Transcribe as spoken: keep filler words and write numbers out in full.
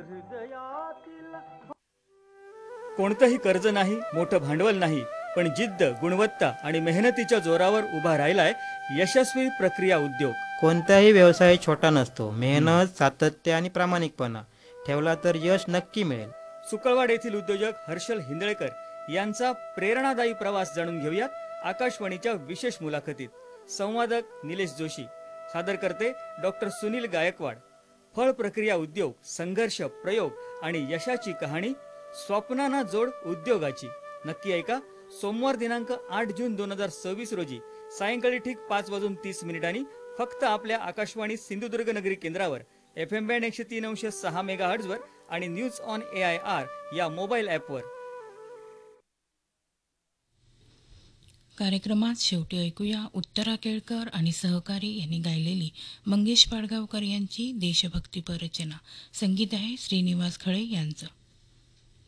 हृदयातील कोणतंही कर्ज नाही, मोठं भांडवल नाही, पण जिद्द, गुणवत्ता आणि मेहनतीच्या जोरावर उभा राहिलाय यशस्वी प्रक्रिया उद्योग. कोणताही व्यवसाय छोटा नसतो. मेहनत, सातत्य आणि प्रामाणिकपणा ठेवला तर यश नक्की मिळेल. सुकळवाड येथील उद्योजक हर्षल हिंदळेकर यांचा प्रेरणादायी प्रवास जाणून घेऊयात आकाशवाणीच्या विशेष मुलाखतीत. संवादक निलेश जोशी, सादर करते डॉक्टर सुनील गायकवाड. फळ प्रक्रिया उद्योग, संघर्ष, प्रयोग आणि यशाची कहाणी, स्वप्नांना जोड उद्योगाची. नक्की ऐका. सोमवार दिनांक आठ जून दोन हजार सव्वीस रोजी सायंकाळी ठीक पाच वाजून तीस मिनिटांनी फक्त आपल्या आकाशवाणी सिंधुदुर्ग नगरी केंद्रावर एफ एम बँड एकशे तीन अंश सहा मेगा हर्ट्झवर आणि news on A I R या मोबाईल ॲपवर. कार्यक्रमात शेवटी ऐकूया उत्तरा केळकर आणि सहकारी यांनी गायलेली मंगेश पाडगावकर यांची देशभक्तीपर रचना. संगीत आहे श्रीनिवास खळे यांचं.